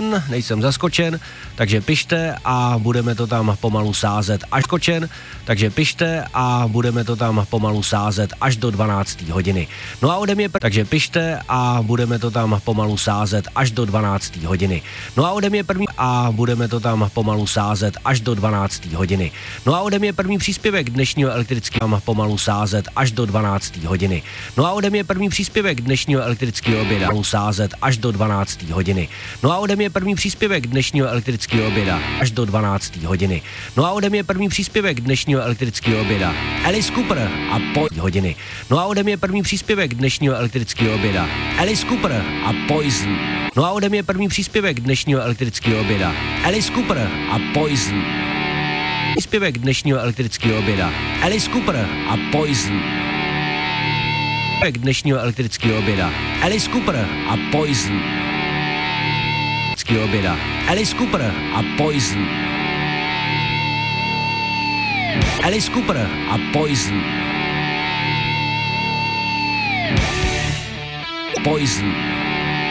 nejsem zaskočen, takže pište a budeme to tam pomalu sázet až kočen, takže pište a budeme to tam pomalu sázet až do 12. hodiny. No a ode mě, takže pište a budeme to tam pomalu sázet až do 12. hodiny. No a ode mě první a budeme to tam pomalu sázet až do 12. hodiny. No a ode mě první příspěvek dnešního elektrického pomalu sázet až do 12. hodiny. No a ode mě první příspěvek dnešního elektrického oběda pomalu sázet až do 12. hodiny. No a ode mě první příspěvek dnešního elektrického oběda až do 12. hodiny. No a ode mě první příspěvek dnešního elektrického oběda Alice Cooper a hodiny. No a ode mě první příspěvek dnešního elektrického oběda Alice Cooper a Poison. No a ode mě první příspěvek dnešního elektrického oběda Alice Cooper a Poison. Příspěvek dnešního elektrického oběda Alice Cooper a Poison. Dnešního elektrického oběda Alice Cooper a Poison. Oběda Alice Cooper a Poison. Alice Cooper a Poison. Poison.